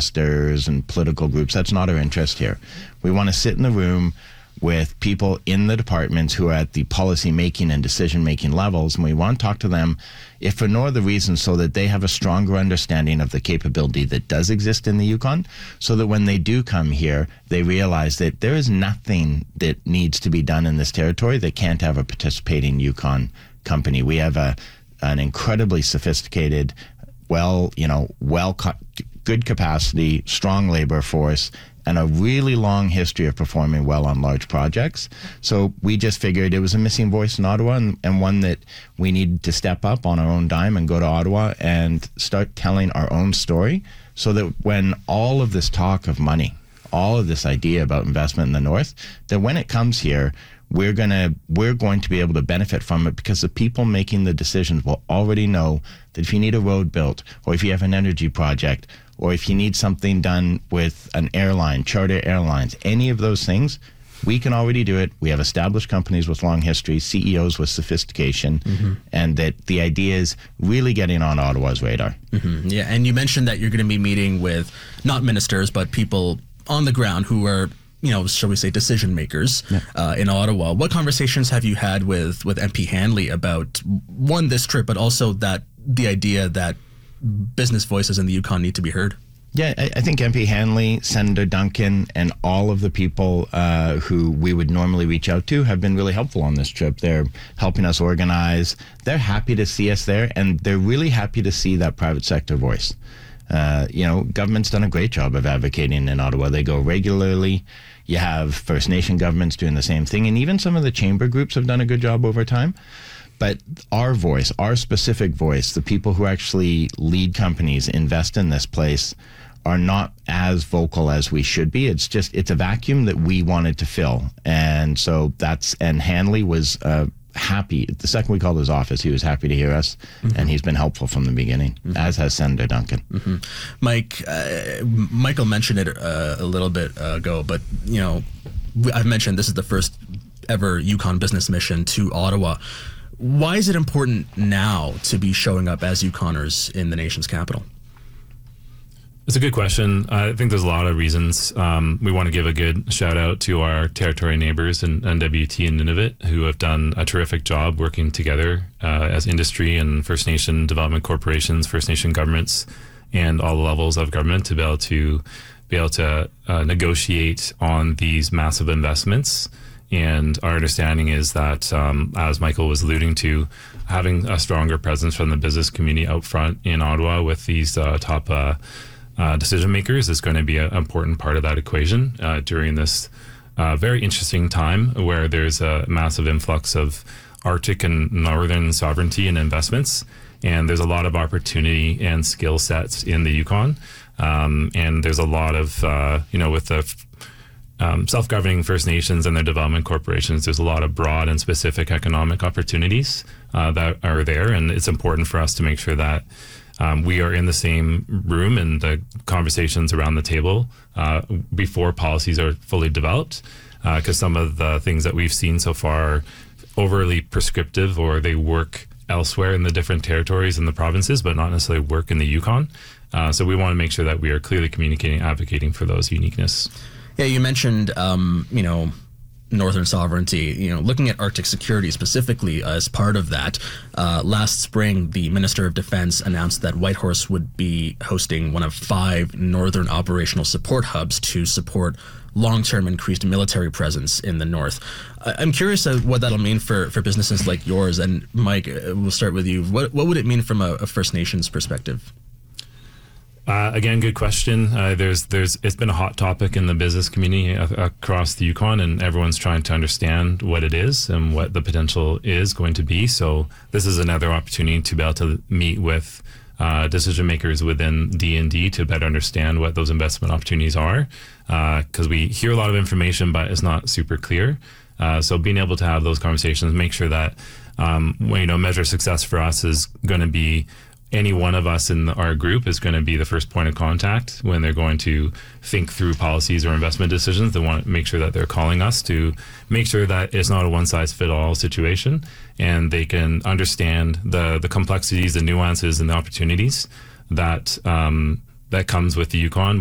ministers and political groups. That's not our interest here. We want to sit in the room with people in the departments who are at the policy making and decision making levels, and we want to talk to them, if for no other reason, so that they have a stronger understanding of the capability that does exist in the Yukon, so that when they do come here, they realize that there is nothing that needs to be done in this territory that can't have a participating Yukon company. We have an incredibly sophisticated, good capacity, strong labor force, and a really long history of performing well on large projects. So we just figured it was a missing voice in Ottawa, and one that we needed to step up on our own dime and go to Ottawa and start telling our own story, so that when all of this talk of money, all of this idea about investment in the North, that when it comes here, we're going to be able to benefit from it, because the people making the decisions will already know that if you need a road built, or if you have an energy project, or if you need something done with an airline, charter airlines, any of those things, we can already do it. We have established companies with long histories, CEOs with sophistication, and that the idea is really getting on Ottawa's radar. Yeah, and you mentioned that you're going to be meeting with not ministers, but people on the ground who are, shall we say, decision makers in Ottawa. What conversations have you had with MP Hanley about, one, this trip, but also that the idea that business voices in the Yukon need to be heard? Yeah, I think MP Hanley, Senator Duncan, and all of the people who we would normally reach out to have been really helpful on this trip. They're helping us organize. They're happy to see us there, and they're really happy to see that private sector voice. Government's done a great job of advocating in Ottawa. They go regularly. You have First Nation governments doing the same thing, and even some of the chamber groups have done a good job over time. But our voice, our specific voice, the people who actually lead companies, invest in this place, are not as vocal as we should be. It's a vacuum that we wanted to fill. And so and Hanley was happy. The second we called his office, he was happy to hear us, and he's been helpful from the beginning, as has Senator Duncan. Mike, Michael mentioned it a little bit ago, but, I've mentioned this is the first ever Yukon business mission to Ottawa. Why is it important now to be showing up as Yukoners in the nation's capital? It's a good question. I think there's a lot of reasons. We want to give a good shout out to our territory neighbors in NWT and Nunavut, who have done a terrific job working together as industry and First Nation development corporations, First Nation governments, and all the levels of government to be able to negotiate on these massive investments. And our understanding is that, as Michael was alluding to, having a stronger presence from the business community out front in Ottawa with these top decision makers is going to be an important part of that equation during this very interesting time where there's a massive influx of Arctic and Northern sovereignty and investments. And there's a lot of opportunity and skill sets in the Yukon. And there's a lot of, with the self-governing First Nations and their development corporations, there's a lot of broad and specific economic opportunities that are there. And it's important for us to make sure that we are in the same room and the conversations around the table before policies are fully developed. Because some of the things that we've seen so far are overly prescriptive, or they work elsewhere in the different territories and the provinces, but not necessarily work in the Yukon. So we want to make sure that we are clearly communicating, advocating for those uniqueness. Yeah, you mentioned, Northern sovereignty, looking at Arctic security specifically as part of that. Last spring, the Minister of Defense announced that Whitehorse would be hosting one of 5 Northern operational support hubs to support long-term increased military presence in the North. I'm curious what that'll mean for businesses like yours. And Mike, we'll start with you. What would it mean from a First Nations perspective? Again, good question. It's been a hot topic in the business community across the Yukon, and everyone's trying to understand what it is and what the potential is going to be. So this is another opportunity to be able to meet with decision makers within D&D to better understand what those investment opportunities are, because we hear a lot of information, but it's not super clear. So being able to have those conversations, make sure that measure success for us is going to be any one of us in our group is going to be the first point of contact when they're going to think through policies or investment decisions. They want to make sure that they're calling us to make sure that it's not a one-size-fits-all situation, and they can understand the complexities, the nuances, and the opportunities that that comes with the Yukon.